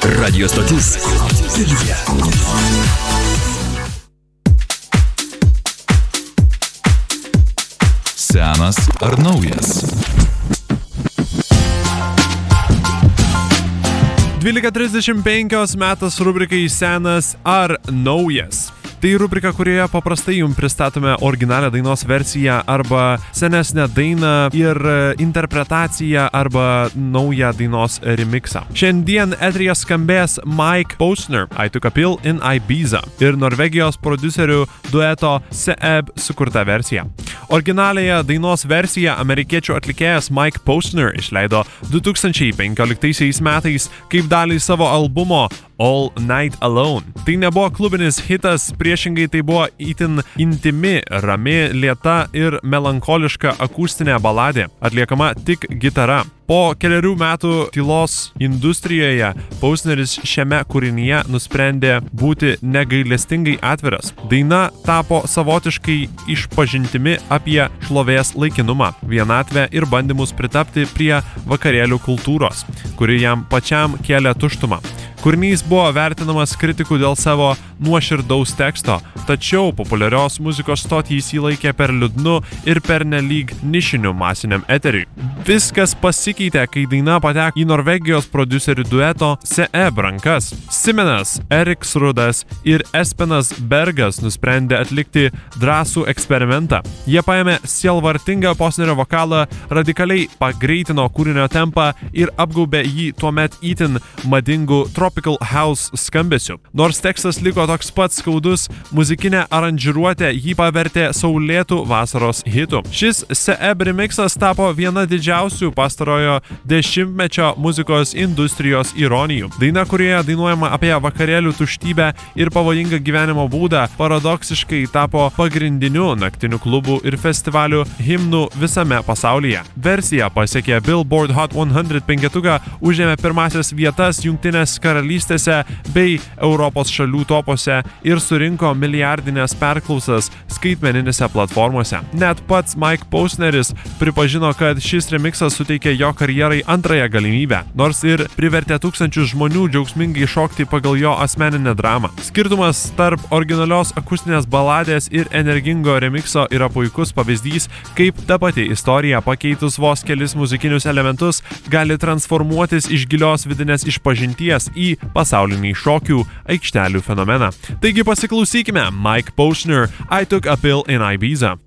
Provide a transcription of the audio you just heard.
Radio stotis Vilniuje. Senas ar naujas? 12:35 metas rubrikai Senas ar naujas. Tai rubrika, kurioje paprastai jums pristatome originalią dainos versiją arba senesnę dainą ir interpretaciją arba naują dainos remixą. Šiandien eteryje skambės Mike Posner, I Took a Pill in Ibiza ir Norvegijos producerių dueto Seeb sukurta versija. Originaliąją dainos versiją amerikiečių atlikėjas Mike Posner išleido 2015 metais kaip dalį savo albumo All Night Alone. Tai nebuvo klubinis hitas, priešingai tai buvo itin intimi, rami, lėta ir melankoliška akustinė baladė, atliekama tik gitara. Po keliarių metų tylos industrijoje Posneris šiame kūrinyje nusprendė būti negailestingai atviras. Daina tapo savotiškai išpažintimi apie šlovės laikinumą, vienatvę ir bandymus pritapti prie vakarėlių kultūros, kuri jam pačiam kėlė tuštumą. Kūrinys buvo vertinamas kritikų dėl savo nuoširdaus teksto, tačiau populiarios muzikos stotys jį laikė per liūdnu ir per nelyg nišiniu masiniam eteriui. Viskas pasikeitė, kai daina pateko į Norvegijos producerių dueto Seeb rankas. Simenas, Eriksrudas ir Espenas Bergas nusprendė atlikti drąsų eksperimentą. Jie paėmė sielvartingą Posnerio vokalą, radikaliai pagreitino kūrinio tempą ir apgaubė jį tuomet itin madingų Tropical House skambesiu. Nors tekstas liko toks pats skaudus, muzikinė aranžiruotė jį pavertė saulėtų vasaros hitų. Šis Seeb remixas tapo viena didžiausių pastarojo dešimtmečio muzikos industrijos ironijų. Daina, kurioje dainuojama apie vakarėlių tuštybę ir pavojingą gyvenimo būdą, paradoksiškai tapo pagrindiniu naktinių klubų ir festivalių himnų visame pasaulyje. Versija pasiekė Billboard Hot 100 penketuką, užėmė pirmasias vietas Jungtinės karalystėse bei Europos šalių topuose ir surinko milijardinės perklausas skaitmeninėse platformose. Net pats Mike Posneris pripažino, kad šis remixas suteikė jo karjerai antrąją galimybę, nors ir privertė tūkstančius žmonių džiaugsmingai šokti pagal jo asmeninę dramą. Skirtumas tarp originalios akustinės baladės ir energingo remixo yra puikus pavyzdys, kaip ta pati istorija pakeitus vos kelis muzikinius elementus gali transformuotis iš gilios vidinės išpažinties į pasaulinį šokių aikštelių fenomeną. Taigi pasiklausykime Mike Posner, I Took a Pill in Ibiza.